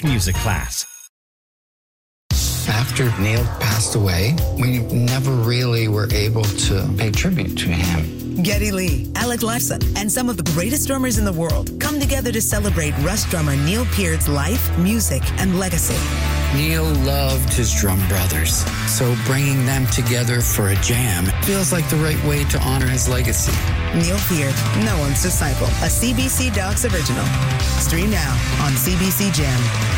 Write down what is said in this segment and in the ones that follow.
music class. After Neil passed away, we never really were able to pay tribute to him. Geddy Lee, Alec Lifeson, and some of the greatest drummers in the world come together to celebrate Rush drummer Neil Peart's life, music, and legacy. Neil loved his drum brothers, so bringing them together for a jam feels like the right way to honor his legacy. Neil Peart, no one's disciple, a CBC Docs original. Stream now on CBC Gem.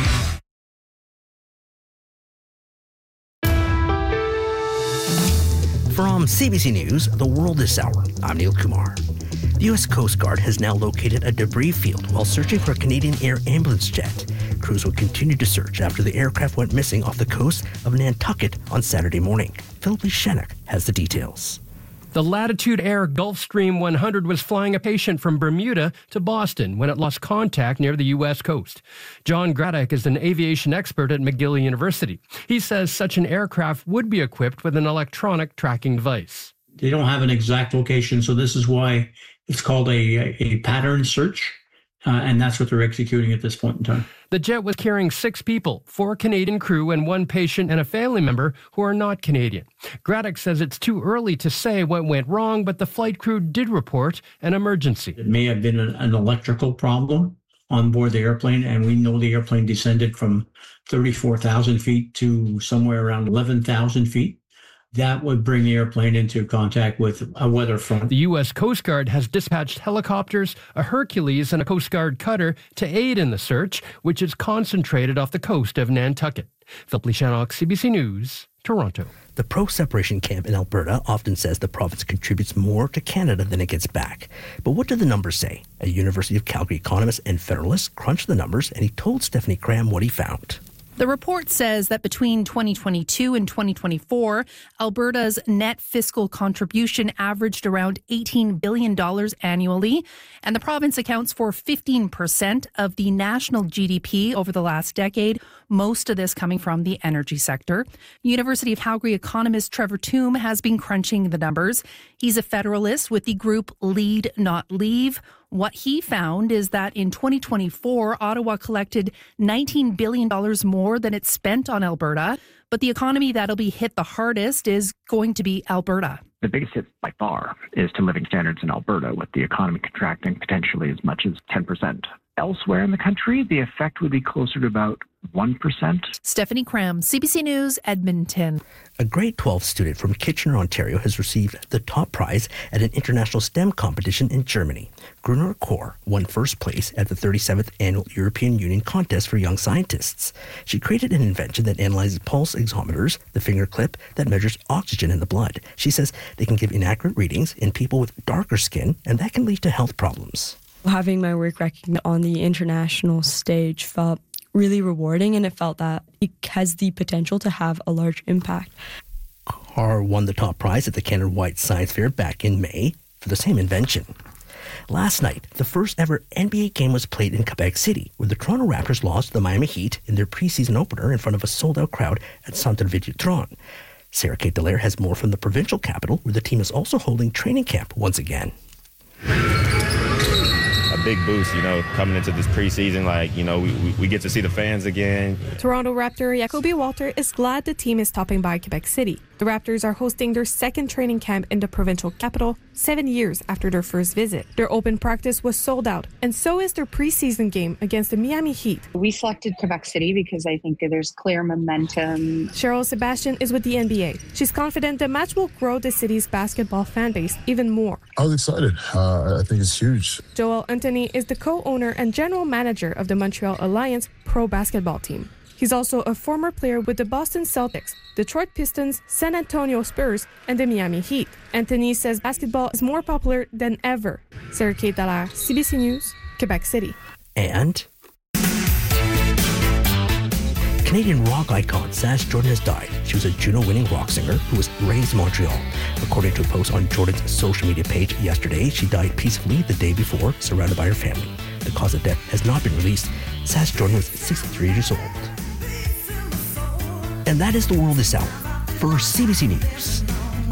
From CBC News, The World This Hour, I'm Neil Kumar. The U.S. Coast Guard has now located a debris field while searching for a Canadian Air ambulance jet. Crews will continue to search after the aircraft went missing off the coast of Nantucket on Saturday morning. Philip Lishanek has the details. The Latitude Air Gulfstream 100 was flying a patient from Bermuda to Boston when it lost contact near the U.S. coast. John Graddick is an aviation expert at McGill University. He says such an aircraft would be equipped with an electronic tracking device. They don't have an exact location, so this is why it's called a pattern search, and that's what they're executing at this point in time. The jet was carrying 6 people, 4 Canadian crew and 1 patient and a family member who are not Canadian. Graddick says it's too early to say what went wrong, but the flight crew did report an emergency. It may have been an electrical problem on board the airplane, and we know the airplane descended from 34,000 feet to somewhere around 11,000 feet. That would bring the airplane into contact with a weather front. The U.S. Coast Guard has dispatched helicopters, a Hercules, and a Coast Guard cutter to aid in the search, which is concentrated off the coast of Nantucket. Philip Lishanek, CBC News, Toronto. The pro-separation camp in Alberta often says the province contributes more to Canada than it gets back. But what do the numbers say? A University of Calgary economist and federalist crunched the numbers, and he told Stephanie Cram what he found. The report says that between 2022 and 2024, Alberta's net fiscal contribution averaged around $18 billion annually, and the province accounts for 15% of the national GDP over the last decade, most of this coming from the energy sector. University of Calgary economist Trevor Tombe has been crunching the numbers. He's a federalist with the group Lead Not Leave. What he found is that in 2024, Ottawa collected $19 billion more than it spent on Alberta, but the economy that'll be hit the hardest is going to be Alberta. The biggest hit by far is to living standards in Alberta, with the economy contracting potentially as much as 10%. Elsewhere in the country, the effect would be closer to about 1%. Stephanie Cram, CBC News, Edmonton. A grade 12 student from Kitchener, Ontario has received the top prize at an international STEM competition in Germany. Gruner Kor won first place at the 37th Annual European Union Contest for Young Scientists. She created an invention that analyzes pulse oximeters, the finger clip that measures oxygen in the blood. She says they can give inaccurate readings in people with darker skin, and that can lead to health problems. Having my work recognized on the international stage felt really rewarding, and it felt that it has the potential to have a large impact. Carr won the top prize at the Canada White Science Fair back in May for the same invention. Last night, the first ever NBA game was played in Quebec City, where the Toronto Raptors lost to the Miami Heat in their preseason opener in front of a sold-out crowd at Centre Vidéotron. Sarah Kate Dallaire has more from the provincial capital, where the team is also holding training camp once again. A big boost, coming into this preseason. We get to see the fans again. Toronto Raptor Jacoby Walter is glad the team is stopping by Quebec City. The Raptors are hosting their second training camp in the provincial capital 7 years after their first visit. Their open practice was sold out, and so is their preseason game against the Miami Heat. We selected Quebec City because I think there's clear momentum. Cheryl Sebastian is with the NBA. She's confident the match will grow the city's basketball fan base even more. I was excited. I think it's huge. Joel Anthony is the co-owner and general manager of the Montreal Alliance pro basketball team. He's also a former player with the Boston Celtics, Detroit Pistons, San Antonio Spurs, and the Miami Heat. Anthony says basketball is more popular than ever. Sarah Kate Dallaire, CBC News, Quebec City. And Canadian rock icon Sass Jordan has died. She was a Juno-winning rock singer who was raised in Montreal. According to a post on Jordan's social media page yesterday, she died peacefully the day before, surrounded by her family. The cause of death has not been released. Sass Jordan was 63 years old. And that is The World This Hour. For CBC News,